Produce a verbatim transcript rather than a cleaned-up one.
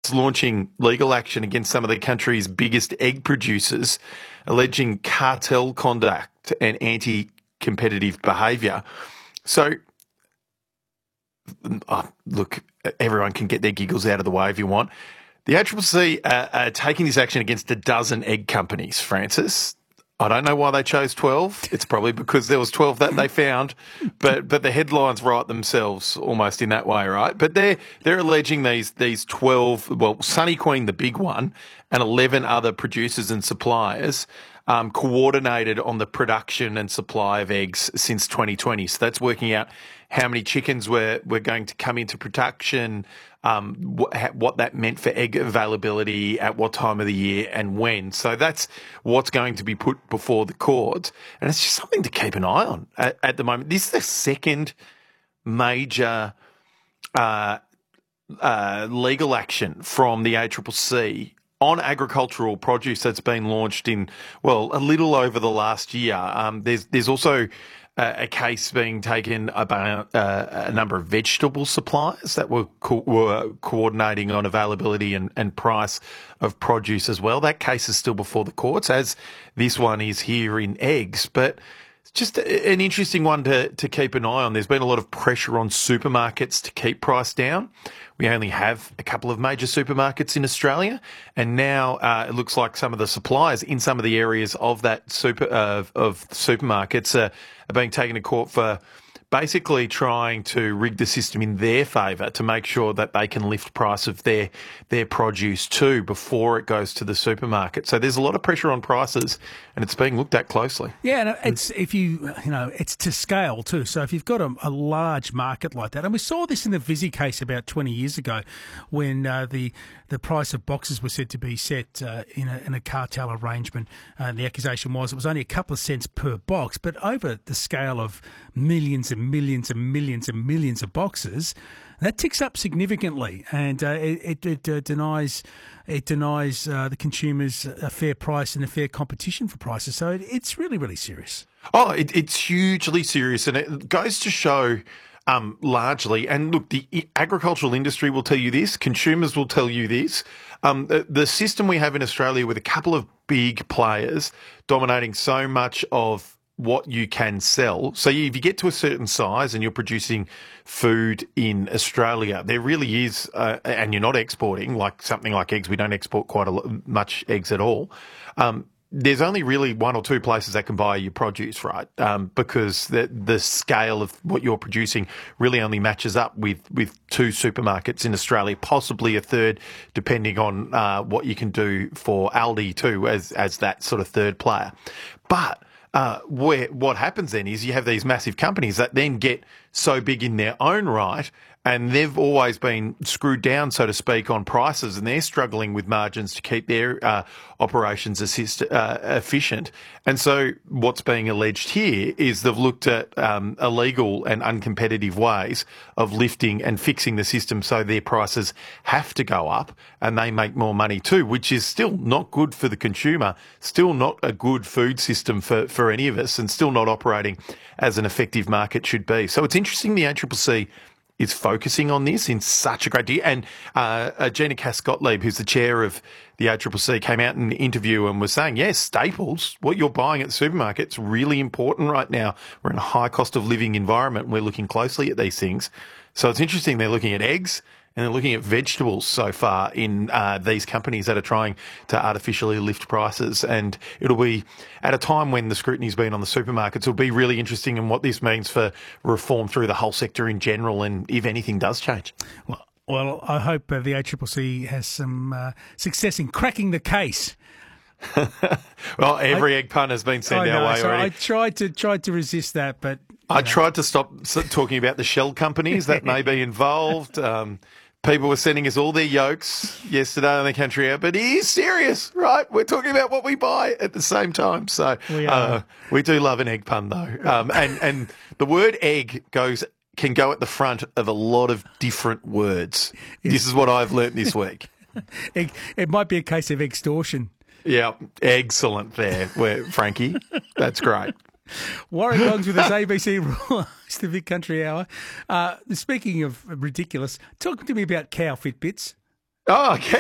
it's launching legal action against some of the country's biggest egg producers, alleging cartel conduct and anti-competitive behaviour. So, oh, look, everyone can get their giggles out of the way if you want. The A C C C uh, are taking this action against a dozen egg companies, Francis. I don't know why they chose twelve. It's probably because there was twelve that they found, but but the headlines write themselves almost in that way, right? But they're they're alleging these these twelve, well, Sunny Queen, the big one, and eleven other producers and suppliers um, coordinated on the production and supply of eggs since twenty twenty. So that's working out how many chickens were were going to come into production, um, what, what that meant for egg availability at what time of the year and when. So that's what's going to be put before the courts. And it's just something to keep an eye on at, at the moment. This is the second major uh, uh, legal action from the A C C C on agricultural produce that's been launched in, well, a little over the last year. Um, there's there's also a case being taken about uh, a number of vegetable suppliers that were co- were coordinating on availability and, and price of produce as well. That case is still before the courts, as this one is here in eggs. But it's just a, an interesting one to, to keep an eye on. There's been a lot of pressure on supermarkets to keep price down. We only have a couple of major supermarkets in Australia, and now uh, it looks like some of the suppliers in some of the areas of that super uh, of supermarkets are, are being taken to court for basically trying to rig the system in their favour to make sure that they can lift price of their their produce too before it goes to the supermarket. So there's a lot of pressure on prices, and it's being looked at closely. Yeah, and it's if you you know it's to scale too. So if you've got a, a large market like that, and we saw this in the Visi case about twenty years ago, when uh, the the price of boxes was said to be set uh, in, a, in a cartel arrangement. Uh, the accusation was it was only a couple of cents per box, but over the scale of millions and millions and millions and millions of boxes, that ticks up significantly, and uh, it, it uh, denies it denies uh, the consumers a fair price and a fair competition for prices. So it, it's really, really serious. Oh, it, it's hugely serious, and it goes to show um, largely, and look, the agricultural industry will tell you this, consumers will tell you this, um, the, the system we have in Australia with a couple of big players dominating so much of what you can sell. So if you get to a certain size and you're producing food in Australia, there really is, uh, and you're not exporting, like something like eggs, we don't export quite a lot, much eggs at all. Um, there's only really one or two places that can buy your produce, right? Um, because the the scale of what you're producing really only matches up with, with two supermarkets in Australia, possibly a third, depending on uh, what you can do for Aldi too, as as that sort of third player. But Uh, where what happens then is you have these massive companies that then get so big in their own right, and they've always been screwed down, so to speak, on prices, and they're struggling with margins to keep their uh, operations assist, uh, efficient. And so what's being alleged here is they've looked at um, illegal and uncompetitive ways of lifting and fixing the system so their prices have to go up and they make more money too, which is still not good for the consumer, still not a good food system for, for any of us, and still not operating as an effective market should be. So it's interesting the A C C C is focusing on this in such a great deal. And uh, uh, Gina Cass-Gottlieb, who's the chair of the A C C C, came out in an interview and was saying, yes, staples, what you're buying at the supermarket, is really important right now. We're in a high cost of living environment, and we're looking closely at these things. So it's interesting they're looking at eggs and they're looking at vegetables so far in uh, these companies that are trying to artificially lift prices. And it'll be at a time when the scrutiny's been on the supermarkets. It'll be really interesting in what this means for reform through the whole sector in general, and if anything does change. Well, well I hope uh, the A C C C has some uh, success in cracking the case. Well, every I, egg pun has been sent I know, our way so already. I tried to tried to resist that, but I know. tried to stop talking about the shell companies that may be involved. Um, people were sending us all their yolks yesterday on the Country Hour, but it is serious, right? We're talking about what we buy at the same time. So we, uh, we do love an egg pun, though. Um, and, and the word egg goes can go at the front of a lot of different words. This is what I've learnt this week. It, it might be a case of extortion. Yeah, excellent there, where, Frankie. That's great. Warren Gongs with his A B C Raw. It's the Big Country Hour. Uh, speaking of ridiculous, talk to me about cow Fitbits. Oh, okay.